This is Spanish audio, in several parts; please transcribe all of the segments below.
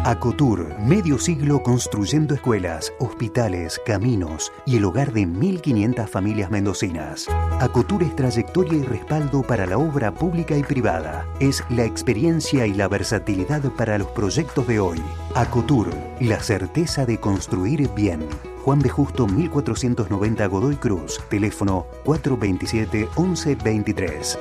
Acotur, medio siglo construyendo escuelas, hospitales, caminos y el hogar de 1.500 familias mendocinas. Acotur es trayectoria y respaldo para la obra pública y privada. Es la experiencia y la versatilidad para los proyectos de hoy. Acotur, la certeza de construir bien. Juan B. Justo 1490 Godoy Cruz. Teléfono 427-1123.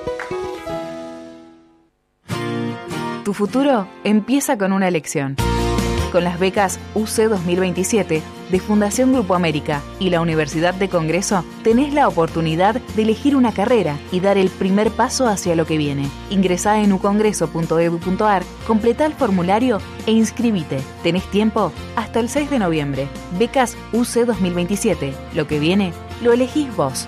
Tu futuro empieza con una elección. Con las becas UC 2027 de Fundación Grupo América y la Universidad de Congreso, tenés la oportunidad de elegir una carrera y dar el primer paso hacia lo que viene. Ingresá en ucongreso.edu.ar, completá el formulario e inscribite. Tenés tiempo hasta el 6 de noviembre. Becas UC 2027. Lo que viene, lo elegís vos.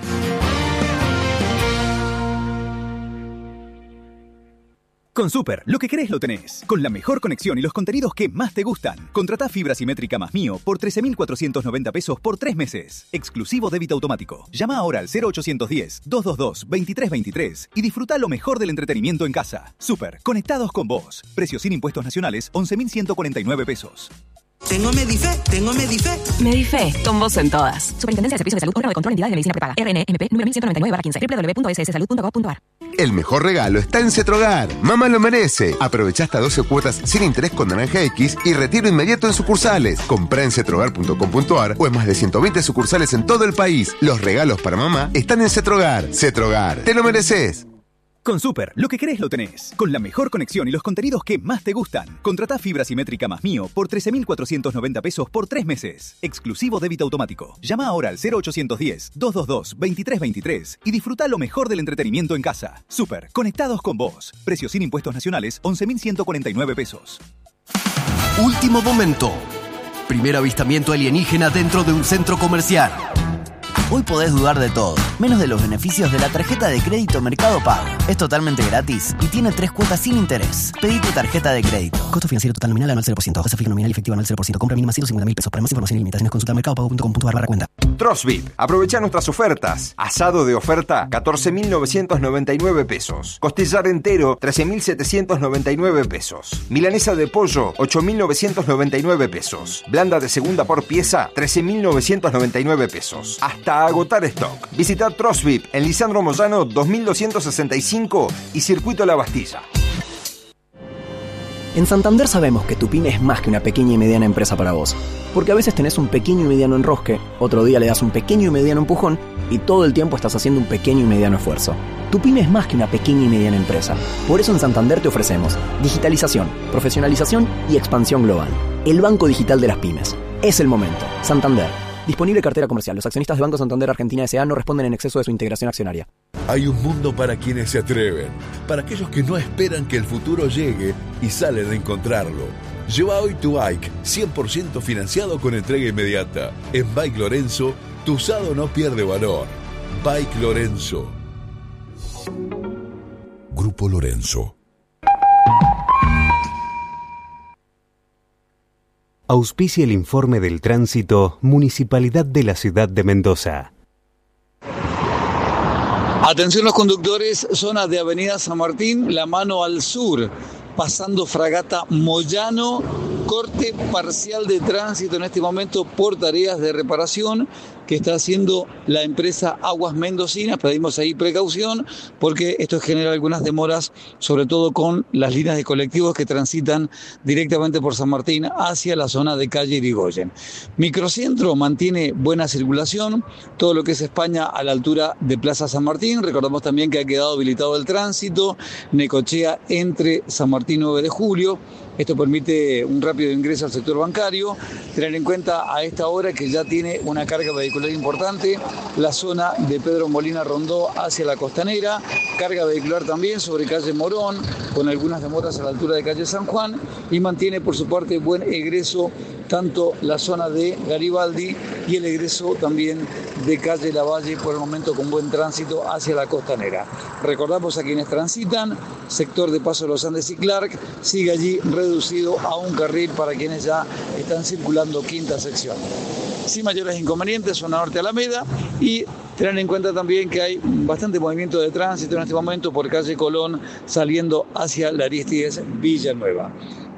Con Super, lo que querés lo tenés. Con la mejor conexión y los contenidos que más te gustan. Contratá fibra simétrica más Mío por 13.490 pesos por 3 meses. Exclusivo débito automático. Llama ahora al 0810-222-2323 y disfruta lo mejor del entretenimiento en casa. Super, conectados con vos. Precio sin impuestos nacionales, 11.149 pesos. Tengo Medife. Medife, con vos en todas. Superintendencia de Servicios de Salud, órgano de control, entidades de medicina prepaga. RNMP, número 1199/15, www.sssalud.gov.ar. El mejor regalo está en Cetrogar. Mamá lo merece. Aprovecha hasta 12 cuotas sin interés con Naranja X y retiro inmediato en sucursales. Comprá en cetrogar.com.ar o en más de 120 sucursales en todo el país. Los regalos para mamá están en Cetrogar. Cetrogar, te lo mereces. Con Super, lo que querés lo tenés. Con la mejor conexión y los contenidos que más te gustan. Contratá fibra simétrica más Mío por 13.490 pesos por 3 meses. Exclusivo débito automático. Llama ahora al 0810-222-2323 y disfruta lo mejor del entretenimiento en casa. Super, conectados con vos. Precio sin impuestos nacionales, 11.149 pesos. Último momento. Primer avistamiento alienígena dentro de un centro comercial. Hoy podés dudar de todo, menos de los beneficios de la tarjeta de crédito Mercado Pago. Es totalmente gratis y tiene 3 cuotas sin interés. Pedí tu tarjeta de crédito. Costo financiero total nominal anual 0%. Tasa fija nominal efectiva anual 0%. Compra mínima 150.000 pesos. Para más información y limitaciones consulta mercadopago.com.ar/cuenta. Trosvip. Aprovecha nuestras ofertas. Asado de oferta, 14.999 pesos. Costillar entero, 13.799 pesos. Milanesa de pollo, 8.999 pesos. Blanda de segunda por pieza, 13.999 pesos. Hasta agotar stock. Visita Trosvip en Lisandro Moyano 2265 y Circuito La Bastilla. En Santander sabemos que tu pyme es más que una pequeña y mediana empresa para vos. Porque a veces tenés un pequeño y mediano enrosque, otro día le das un pequeño y mediano empujón y todo el tiempo estás haciendo un pequeño y mediano esfuerzo. Tu pyme es más que una pequeña y mediana empresa. Por eso en Santander te ofrecemos digitalización, profesionalización y expansión global. El banco digital de las pymes. Es el momento. Santander. Disponible cartera comercial. Los accionistas de Banco Santander Argentina S.A. no responden en exceso de su integración accionaria. Hay un mundo para quienes se atreven, para aquellos que no esperan que el futuro llegue y salen a encontrarlo. Lleva hoy tu bike 100% financiado con entrega inmediata. En Bike Lorenzo, tu usado no pierde valor. Bike Lorenzo. Grupo Lorenzo. Auspicia el informe del tránsito Municipalidad de la Ciudad de Mendoza. Atención los conductores, zona de Avenida San Martín, La Mano al sur, pasando Fragata Moyano, corte parcial de tránsito en este momento por tareas de reparación que está haciendo la empresa Aguas Mendocinas. Pedimos ahí precaución porque esto genera algunas demoras, sobre todo con las líneas de colectivos que transitan directamente por San Martín hacia la zona de calle Irigoyen. Microcentro mantiene buena circulación, todo lo que es España a la altura de Plaza San Martín. Recordamos también que ha quedado habilitado el tránsito, Necochea entre San Martín 9 de Julio. Esto permite un rápido ingreso al sector bancario. Tener en cuenta a esta hora que ya tiene una carga vehicular importante la zona de Pedro Molina Rondó hacia la Costanera, carga vehicular también sobre calle Morón, con algunas demoras a la altura de calle San Juan, y mantiene por su parte buen egreso tanto la zona de Garibaldi y el egreso también de calle Lavalle, por el momento con buen tránsito hacia la Costanera. Recordamos a quienes transitan, sector de Paso de los Andes y Clark, sigue allí reducido a un carril para quienes ya están circulando quinta sección. Sin mayores inconvenientes, zona norte Alameda, y tener en cuenta también que hay bastante movimiento de tránsito en este momento por calle Colón saliendo hacia la Arístides Villanueva.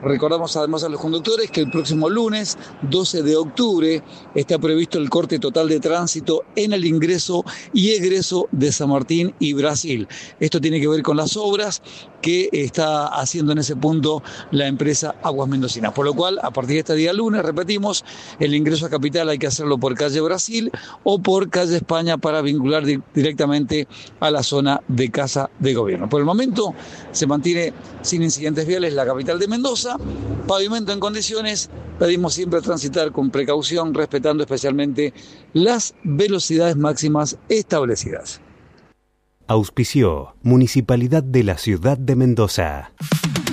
Recordamos además a los conductores que el próximo lunes, 12 de octubre, está previsto el corte total de tránsito en el ingreso y egreso de San Martín y Brasil. Esto tiene que ver con las obras que está haciendo en ese punto la empresa Aguas Mendocinas. Por lo cual, a partir de este día lunes, repetimos, el ingreso a Capital hay que hacerlo por calle Brasil o por calle España para vincular directamente a la zona de Casa de Gobierno. Por el momento se mantiene sin incidentes viales la capital de Mendoza, pavimento en condiciones, pedimos siempre transitar con precaución, respetando especialmente las velocidades máximas establecidas. Auspició Municipalidad de la Ciudad de Mendoza.